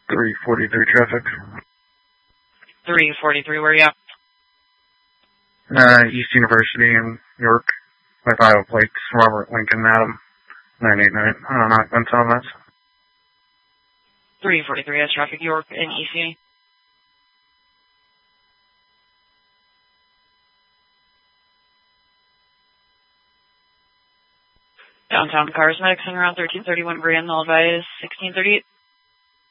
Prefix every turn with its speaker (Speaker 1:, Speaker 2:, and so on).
Speaker 1: 343 traffic.
Speaker 2: 343, where are you at?
Speaker 1: East University in York, with Iowa Plates, Robert Lincoln, Adam, 989. Not on that.
Speaker 2: 343 has traffic, York and EC. Downtown cars, medics hang around 1331 Grand, null advise 1638.